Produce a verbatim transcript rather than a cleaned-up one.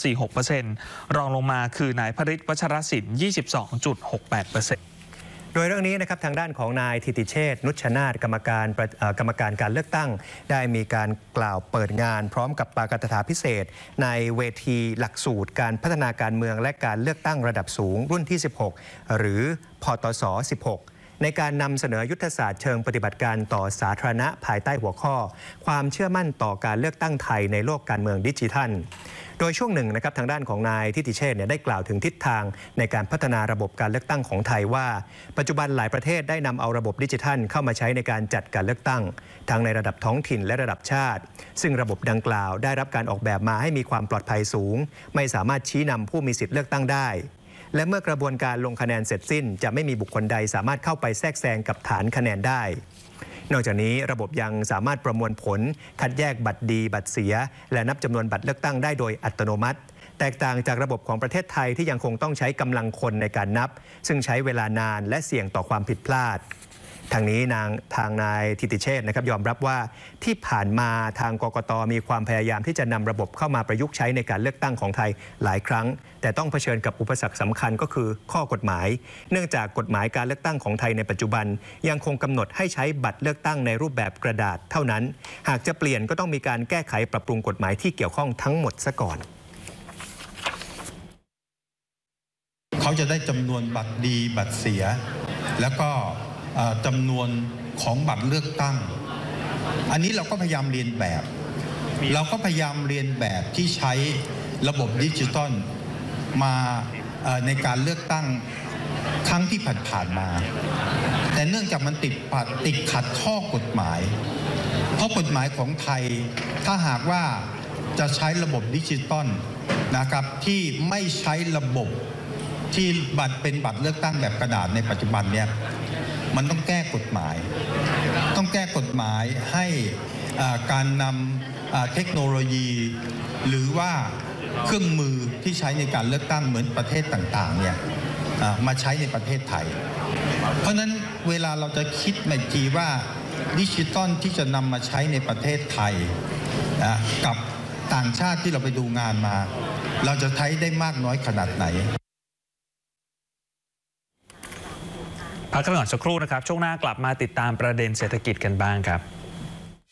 สี่หกเปอร์เซ็นต์ รองลงมาคือนายพฤทธิ์วัชรศิลป์ ยี่สิบสองจุดหกแปดเปอร์เซ็นต์โดยเรื่องนี้นะครับทางด้านของนายธิติเชษฐ์นุชนาถกรรมการกรรมการการเลือกตั้งได้มีการกล่าวเปิดงานพร้อมกับปาฐกถาพิเศษในเวทีหลักสูตรการพัฒนาการเมืองและการเลือกตั้งระดับสูงรุ่นที่สิบหกหรือพตสสิบหกในการนำเสนอยุทธศาสตร์เชิงปฏิบัติการต่อสาธารณะภายใต้หัวข้อความเชื่อมั่นต่อการเลือกตั้งไทยในโลกการเมืองดิจิทัลโดยช่วงหนึ่งนะครับทางด้านของนายทิติเชษฐ์เนี่ยได้กล่าวถึงทิศทางในการพัฒนาระบบการเลือกตั้งของไทยว่าปัจจุบันหลายประเทศได้นำเอาระบบดิจิทัลเข้ามาใช้ในการจัดการเลือกตั้งทั้งในระดับท้องถิ่นและระดับชาติซึ่งระบบดังกล่าวได้รับการออกแบบมาให้มีความปลอดภัยสูงไม่สามารถชี้นำผู้มีสิทธิ์เลือกตั้งได้และเมื่อกระบวนการลงคะแนนเสร็จสิ้นจะไม่มีบุคคลใดสามารถเข้าไปแทรกแซงกับฐานคะแนนได้นอกจากนี้ระบบยังสามารถประมวลผลคัดแยกบัตรดีบัตรเสียและนับจำนวนบัตรเลือกตั้งได้โดยอัตโนมัติแตกต่างจากระบบของประเทศไทยที่ยังคงต้องใช้กำลังคนในการนับซึ่งใช้เวลานานและเสี่ยงต่อความผิดพลาดทางนี้นางทางนายธิติเชษฐ์นะครับยอมรับว่าที่ผ่านมาทางกกต.มีความพยายามที่จะนำระบบเข้ามาประยุกต์ใช้ในการเลือกตั้งของไทยหลายครั้งแต่ต้องเผชิญกับอุปสรรคสำคัญก็คือข้อกฎหมายเนื่องจากกฎหมายการเลือกตั้งของไทยในปัจจุบันยังคงกำหนดให้ใช้บัตรเลือกตั้งในรูปแบบกระดาษเท่านั้นหากจะเปลี่ยนก็ต้องมีการแก้ไขปรับปรุงกฎหมายที่เกี่ยวข้องทั้งหมดซะก่อนเขาจะได้จำนวนบัตรดีบัตรเสียแล้วก็จำนวนของบัตรเลือกตั้งอันนี้เราก็พยายามเรียนแบบเราก็พยายามเรียนแบบที่ใช้ระบบดิจิตอลมาในการเลือกตั้งครั้งที่ผ่านๆมาแต่เนื่องจากมันติดปัดติดขัดข้อกฎหมายเพราะกฎหมายของไทยถ้าหากว่าจะใช้ระบบดิจิตอลนะครับที่ไม่ใช้ระบบที่บัตรเป็นบัตรเลือกตั้งแบบกระดาษในปัจจุบันเนี่ยมันต้องแก้กฎหมายต้องแก้กฎหมายให้การนำเทคโนโลยีหรือว่าเครื่องมือที่ใช้ในการเลือกตั้งเหมือนประเทศต่างๆเนี่ยมาใช้ในประเทศไทยเพราะฉะนั้นเวลาเราจะคิดใหม่ทีว่าดิจิตอลที่จะนำมาใช้ในประเทศไทยกับต่างชาติที่เราไปดูงานมาเราจะใช้ได้มากน้อยขนาดไหนพักกันก่อนสักครู่นะครับช่วงหน้ากลับมาติดตามประเด็นเศรษฐกิจกันบ้างครับ